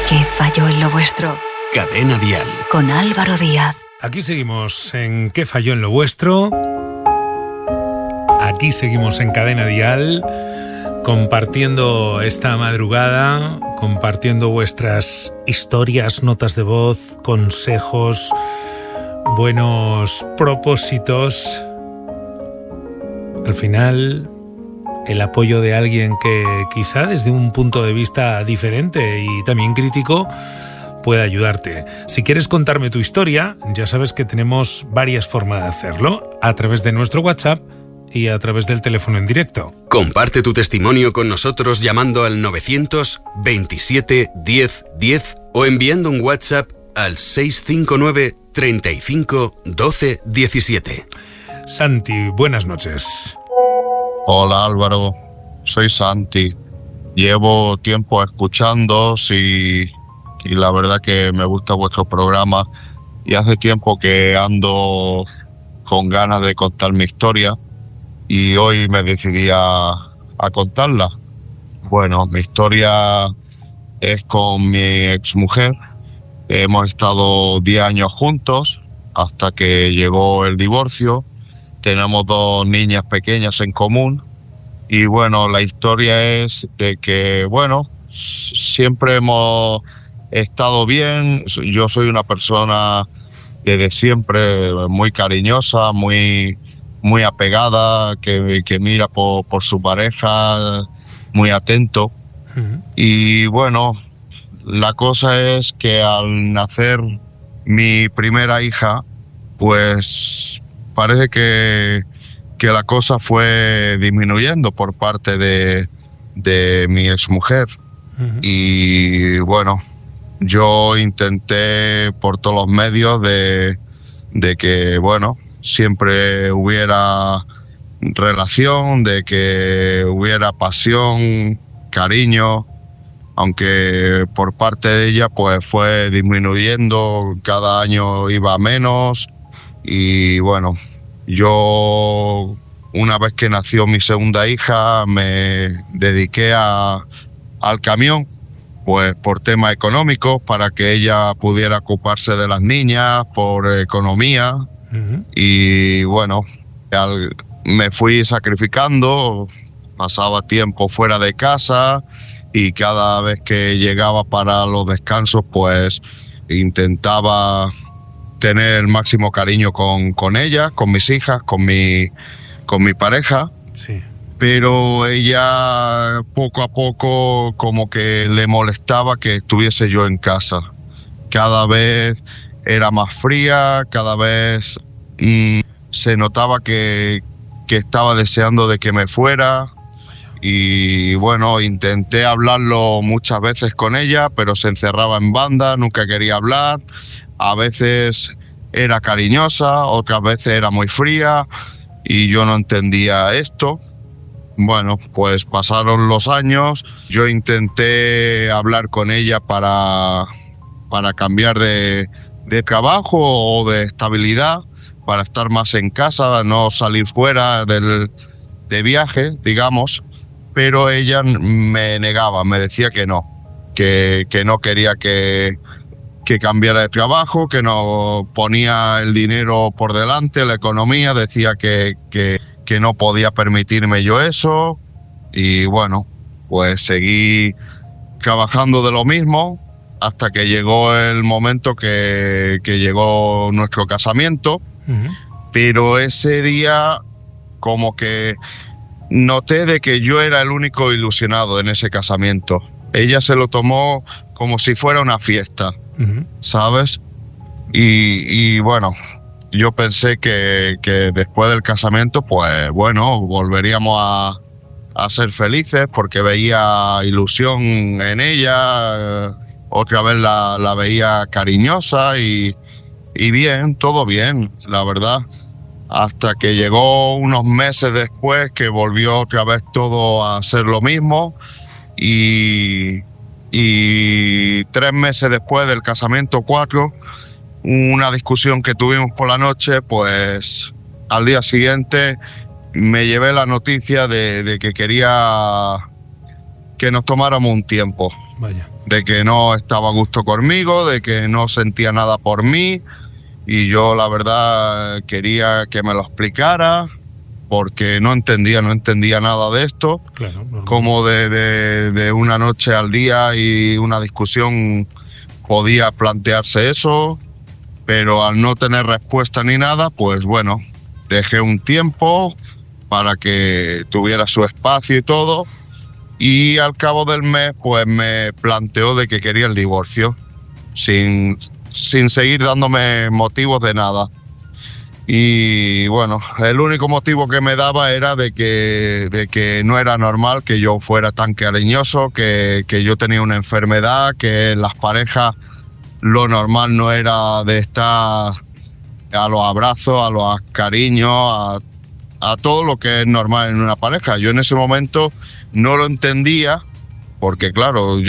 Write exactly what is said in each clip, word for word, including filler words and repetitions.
¿Qué falló en lo vuestro? Cadena Dial. Con Álvaro Díaz. Aquí seguimos en ¿Qué falló en lo vuestro? Aquí seguimos en Cadena Dial, compartiendo esta madrugada, compartiendo vuestras historias, notas de voz, consejos, buenos propósitos. Al final, el apoyo de alguien que quizá desde un punto de vista diferente y también crítico puede ayudarte. Si quieres contarme tu historia, ya sabes que tenemos varias formas de hacerlo, a través de nuestro WhatsApp y a través del teléfono en directo. Comparte tu testimonio con nosotros llamando al novecientos veintisiete diez diez o enviando un WhatsApp al seiscientos cincuenta y nueve treinta y cinco doce diecisiete. Santi, buenas noches. Hola Álvaro, soy Santi. Llevo tiempo escuchándoos y, y la verdad que me gusta vuestro programa y hace tiempo que ando con ganas de contar mi historia y hoy me decidí a, a contarla. Bueno, mi historia es con mi exmujer. Hemos estado diez años juntos hasta que llegó el divorcio. Tenemos dos niñas pequeñas en común y bueno, la historia es de que, bueno, siempre hemos estado bien. Yo soy una persona desde siempre muy cariñosa, muy, muy apegada, que, que mira por, por su pareja, muy atento. Uh-huh. Y bueno, la cosa es que al nacer mi primera hija, pues parece que, que la cosa fue disminuyendo por parte de, de mi exmujer. Uh-huh. Y bueno, yo intenté por todos los medios de, de que, bueno, siempre hubiera relación, de que hubiera pasión, cariño, aunque por parte de ella pues fue disminuyendo, cada año iba menos. Y bueno, yo una vez que nació mi segunda hija me dediqué a, al camión, pues por temas económicos, para que ella pudiera ocuparse de las niñas, por economía. Uh-huh. Y bueno, al, me fui sacrificando, pasaba tiempo fuera de casa y cada vez que llegaba para los descansos pues intentaba tener el máximo cariño con, con ella, con mis hijas, con mi, con mi pareja. Sí. Pero ella poco a poco como que le molestaba que estuviese yo en casa. Cada vez era más fría, cada vez mmm, se notaba que, que estaba deseando de que me fuera. Y bueno, intenté hablarlo muchas veces con ella, pero se encerraba en banda, nunca quería hablar. A veces era cariñosa, otras veces era muy fría y yo no entendía esto. Bueno, pues pasaron los años, yo intenté hablar con ella para, para cambiar de, de trabajo o de estabilidad, para estar más en casa, no salir fuera del, de viaje, digamos, pero ella me negaba, me decía que no, que, que no quería que, que cambiara de trabajo, que no ponía el dinero por delante, la economía, decía que, que, que no podía permitirme yo eso. Y bueno, pues seguí trabajando de lo mismo hasta que llegó el momento que, que llegó nuestro casamiento. Uh-huh. Pero ese día como que noté de que yo era el único ilusionado en ese casamiento. Ella se lo tomó como si fuera una fiesta. Uh-huh. ¿Sabes? Y, y bueno, yo pensé que, que después del casamiento, pues bueno, volveríamos a, a ser felices porque veía ilusión en ella, otra vez la, la veía cariñosa y, y bien, todo bien, la verdad. Hasta que llegó unos meses después que volvió otra vez todo a ser lo mismo y... Y tres meses después del casamiento, cuatro, una discusión que tuvimos por la noche, pues al día siguiente me llevé la noticia de, de que quería que nos tomáramos un tiempo. Vaya. de que no estaba a gusto conmigo, de que no sentía nada por mí, y yo la verdad quería que me lo explicara, porque no entendía, no entendía nada de esto, claro, como de, de, de una noche al día y una discusión podía plantearse eso, pero al no tener respuesta ni nada, pues bueno, dejé un tiempo para que tuviera su espacio y todo, y al cabo del mes pues me planteó de que quería el divorcio, sin, sin seguir dándome motivos de nada. Y bueno, el único motivo que me daba era de que, de que no era normal que yo fuera tan cariñoso, que, que yo tenía una enfermedad, que en las parejas lo normal no era de estar a los abrazos, a los cariños, a, a todo lo que es normal en una pareja. Yo en ese momento no lo entendía, porque claro,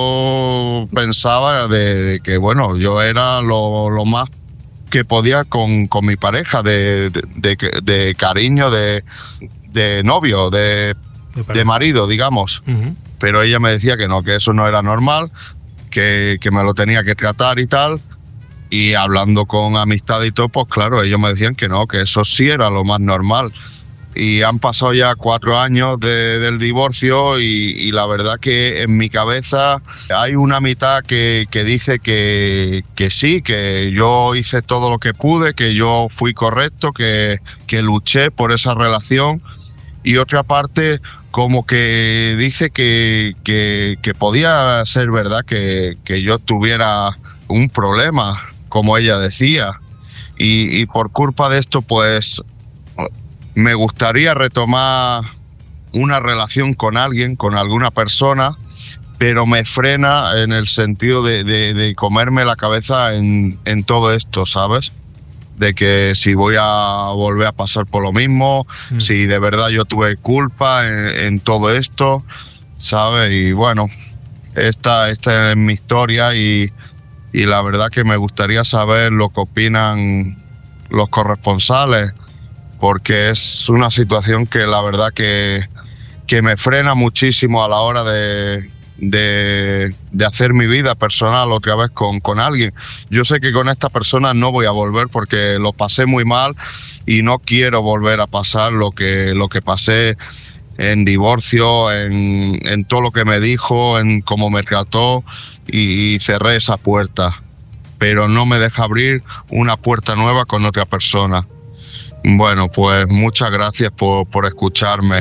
yo pensaba de, de que bueno, yo era lo, lo más que podía con, con mi pareja, de, de, de, de cariño, de, de novio, de, de marido, digamos. Uh-huh. Pero ella me decía que no, que eso no era normal, que, que me lo tenía que tratar y tal. Y hablando con amistad y todo, pues claro, ellos me decían que no, que eso sí era lo más normal. Y han pasado ya cuatro años de, del divorcio y, y la verdad que en mi cabeza hay una mitad que, que dice que, que sí, que yo hice todo lo que pude, que yo fui correcto, que, que luché por esa relación, y otra parte como que dice que, que, que podía ser verdad que, que yo tuviera un problema, como ella decía, y, y por culpa de esto pues me gustaría retomar una relación con alguien, con alguna persona, pero me frena en el sentido de, de, de comerme la cabeza en, en todo esto, ¿sabes? De que si voy a volver a pasar por lo mismo, mm. si de verdad yo tuve culpa en, en todo esto, ¿sabes? Y bueno, esta, esta es mi historia y, y la verdad que me gustaría saber lo que opinan los corresponsales, porque es una situación que la verdad que, que me frena muchísimo a la hora de, de, de hacer mi vida personal otra vez con, con alguien. Yo sé que con esta persona no voy a volver porque lo pasé muy mal y no quiero volver a pasar lo que, lo que pasé en divorcio, en, en todo lo que me dijo, en cómo me trató, y, y cerré esa puerta. Pero no me deja abrir una puerta nueva con otra persona. Bueno, pues muchas gracias por, por escucharme.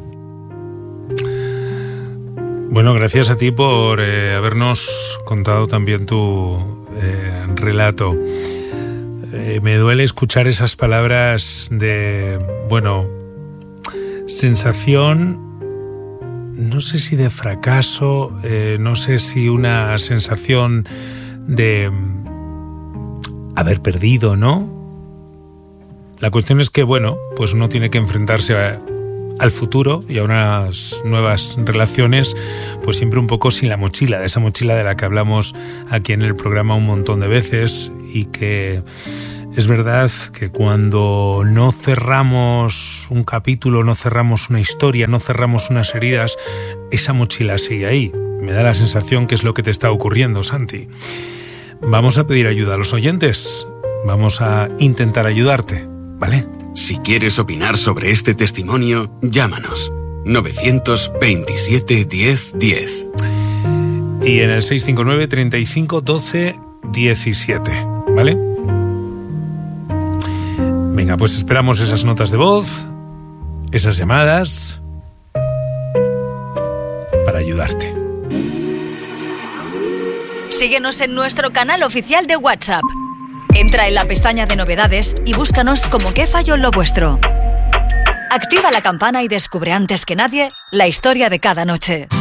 Bueno, gracias a ti por eh, habernos contado también tu eh, relato. Eh, me duele escuchar esas palabras de, bueno, sensación, no sé si de fracaso, eh, no sé si una sensación de haber perdido, ¿no? La cuestión es que, bueno, pues uno tiene que enfrentarse a, al futuro y a unas nuevas relaciones, pues siempre un poco sin la mochila, de esa mochila de la que hablamos aquí en el programa un montón de veces, y que es verdad que cuando no cerramos un capítulo, no cerramos una historia, no cerramos unas heridas, esa mochila sigue ahí. Me da la sensación que es lo que te está ocurriendo, Santi. Vamos a pedir ayuda a los oyentes, vamos a intentar ayudarte, ¿vale? Si quieres opinar sobre este testimonio, llámanos novecientos veintisiete diez diez. Y en el seis cinco nueve, treinta y cinco, doce, diecisiete, ¿vale? Venga, pues esperamos esas notas de voz, esas llamadas, para ayudarte. Síguenos en nuestro canal oficial de WhatsApp. Entra en la pestaña de novedades y búscanos como ¿Qué falló en lo vuestro? Activa la campana y descubre antes que nadie la historia de cada noche.